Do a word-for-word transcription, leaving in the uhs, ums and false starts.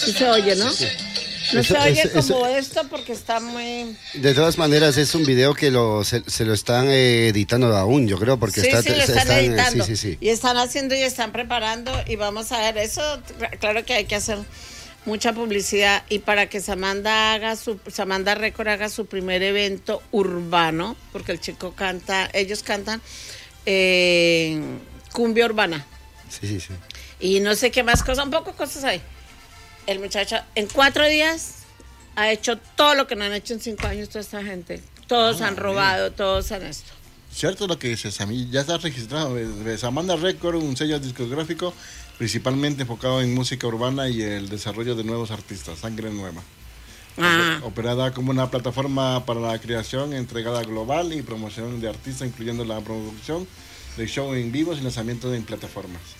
Sí se oye, ¿no? Sí. No Eso, se oye eso, como eso, esto porque está muy... de todas maneras, es un video que lo, se, se lo están eh, editando aún, yo creo, porque sí, está, sí, lo se están, están, editando. Sí, sí, sí. Y están haciendo y están preparando y vamos a ver, eso, claro que hay que hacer mucha publicidad y para que Samantha haga su, Samantha Record haga su primer evento urbano, porque el chico canta, ellos cantan eh, cumbia urbana. Sí, sí, sí. Y no sé qué más cosas, un poco cosas hay. El muchacho en cuatro días ha hecho todo lo que no han hecho en cinco años toda esta gente. Todos ah, han robado, bien. Todos han esto. Cierto lo que dices, a mí ya está registrado. Samantha Record, un sello discográfico principalmente enfocado en música urbana y el desarrollo de nuevos artistas, sangre nueva. Ah. Operada como una plataforma para la creación, entregada global y promoción de artistas, incluyendo la producción de show en vivos y lanzamiento en plataformas.